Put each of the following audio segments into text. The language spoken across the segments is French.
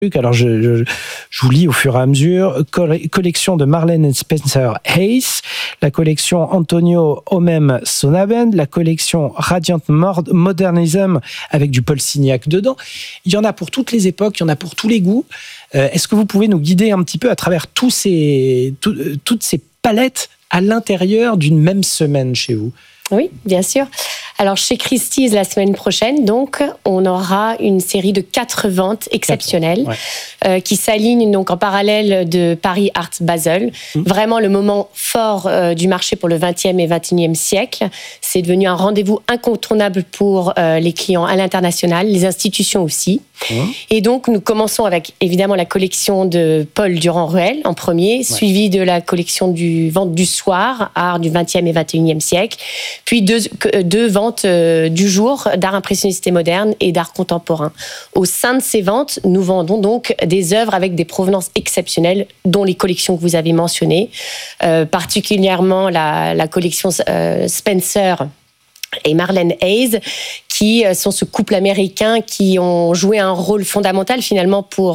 Alors, je vous lis au fur et à mesure. Collection de Marlene Spencer Hayes, la collection Antonio Homem Sonabend, la collection Radiant Modernism avec du Paul Signac dedans. Il y en a pour toutes les époques, il y en a pour tous les goûts. Est-ce que vous pouvez nous guider un petit peu à travers toutes ces palettes à l'intérieur d'une même semaine chez vous? Oui, bien sûr. Alors, chez Christie's, la semaine prochaine, donc, on aura une série de 4 ventes exceptionnelles qui s'alignent donc en parallèle de Paris Art Basel. Vraiment le moment fort du marché pour le 20e et 21e siècle. C'est devenu un rendez-vous incontournable pour les clients à l'international, les institutions aussi. Et donc, nous commençons avec, évidemment, la collection de Paul Durand-Ruel en premier, suivi de la collection du Vente du soir, art du 20e et 21e siècle, puis deux ventes du jour d'art impressionniste et moderne et d'art contemporain. Au sein de ces ventes, nous vendons donc des œuvres avec des provenances exceptionnelles, dont les collections que vous avez mentionnées, particulièrement la collection Spencer et Marlene Hayes, qui sont ce couple américain qui ont joué un rôle fondamental finalement pour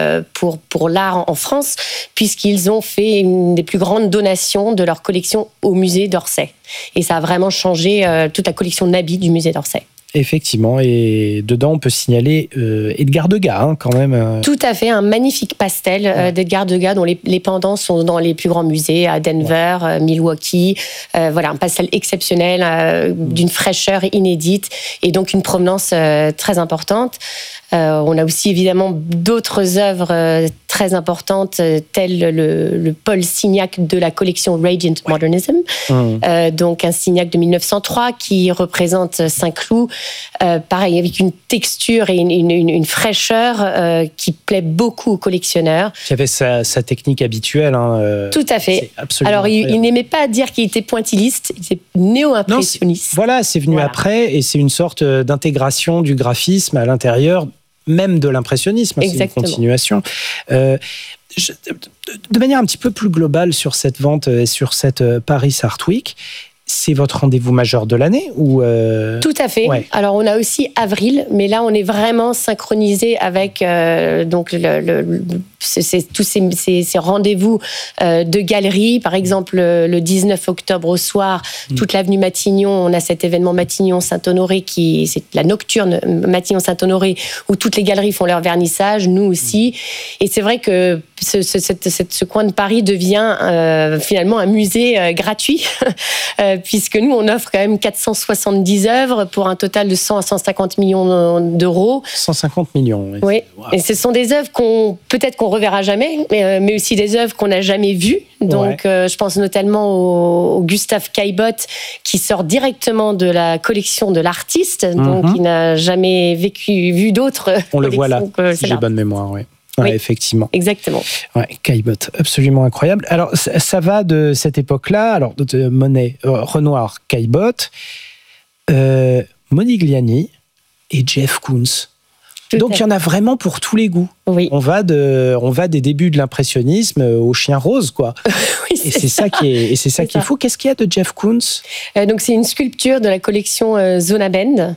l'art en France, puisqu'ils ont fait une des plus grandes donations de leur collection au musée d'Orsay. Et ça a vraiment changé toute la collection Nabi du musée d'Orsay. Effectivement, et dedans on peut signaler Edgar Degas quand même. Tout à fait, un magnifique pastel d'Edgar Degas dont les pendants sont dans les plus grands musées à Denver, Milwaukee. Voilà, un pastel exceptionnel, d'une fraîcheur inédite et donc une provenance très importante. On a aussi évidemment d'autres œuvres très importantes telles le Paul Signac de la collection Radiant Modernism, donc un Signac de 1903 qui représente Saint-Cloud, pareil avec une texture et une fraîcheur qui plaît beaucoup aux collectionneurs. Qui avait sa technique habituelle. Tout à fait. Alors il n'aimait pas dire qu'il était pointilliste, il était néo-impressionniste. Voilà, c'est venu après et c'est une sorte d'intégration du graphisme à l'intérieur même de l'impressionnisme, c'est une continuation. De manière un petit peu plus globale sur cette vente et sur cette Paris Art Week, c'est votre rendez-vous majeur de l'année ou Tout à fait. Alors on a aussi avril, mais là on est vraiment synchronisé avec donc tous ces rendez-vous de galeries. Par exemple, le 19 octobre au soir, toute l'avenue Matignon, on a cet événement Matignon-Saint-Honoré c'est la nocturne Matignon-Saint-Honoré où toutes les galeries font leur vernissage, nous aussi. Et c'est vrai que ce coin de Paris devient finalement un musée gratuit puisque nous, on offre quand même 470 œuvres pour un total de 100 à 150 millions d'euros. 150 millions. Oui. Wow. Et ce sont des œuvres qu'on reverra jamais, mais aussi des œuvres qu'on n'a jamais vues. Donc, je pense notamment au Gustave Caillebotte, qui sort directement de la collection de l'artiste, donc il n'a jamais vu d'autres. On le voit là, si j'ai bonne mémoire, oui. Oui, effectivement. Exactement. Caillebotte, absolument incroyable. Alors, ça va de cette époque-là, alors de Monet, Renoir, Caillebotte, Modigliani et Jeff Koons. Donc, il y en a vraiment pour tous les goûts. Oui. On va des débuts de l'impressionnisme au chien rose, quoi. Oui, c'est ça qui est fou. Qu'est-ce qu'il y a de Jeff Koons ? Donc, c'est une sculpture de la collection Zonabend,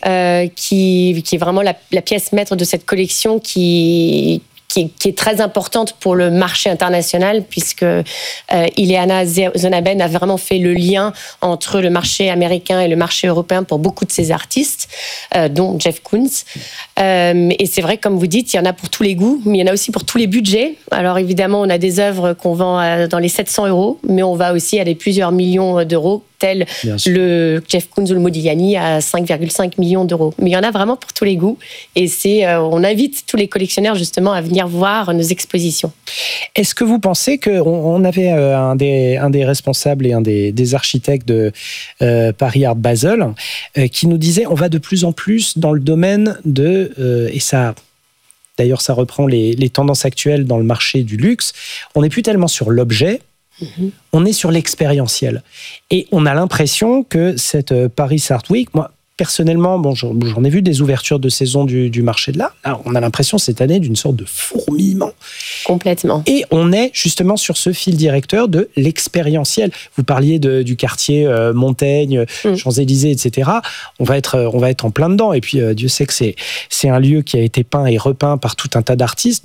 qui est vraiment la pièce maître de cette collection qui est très importante pour le marché international, puisque Ileana Zonabend a vraiment fait le lien entre le marché américain et le marché européen pour beaucoup de ses artistes, dont Jeff Koons. Et c'est vrai, comme vous dites, il y en a pour tous les goûts, mais il y en a aussi pour tous les budgets. Alors évidemment, on a des œuvres qu'on vend dans les 700 €, mais on va aussi à des plusieurs millions d'euros, tel le Jeff Koons ou le Modigliani à 5,5 millions d'euros. Mais il y en a vraiment pour tous les goûts. Et on invite tous les collectionneurs justement à venir voir nos expositions. Est-ce que vous pensez qu'on avait un des responsables et un des architectes de Paris Art Basel qui nous disait on va de plus en plus dans le domaine et ça... D'ailleurs, ça reprend les tendances actuelles dans le marché du luxe. On n'est plus tellement sur l'objet, on est sur l'expérientiel. Et on a l'impression que cette Paris Art Week, moi, personnellement, j'en ai vu des ouvertures de saison du marché de l'art. Alors, on a l'impression cette année d'une sorte de fourmillement. Complètement. Et on est justement sur ce fil directeur de l'expérientiel. Vous parliez du quartier Montaigne, Champs-Élysées, etc. On va être en plein dedans. Et puis, Dieu sait que c'est un lieu qui a été peint et repeint par tout un tas d'artistes.